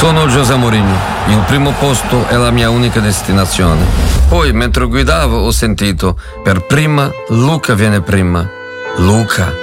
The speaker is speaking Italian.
Sono José Mourinho, il primo posto è la mia unica destinazione. Poi, mentre guidavo, ho sentito, per prima, Luca viene prima. Luca.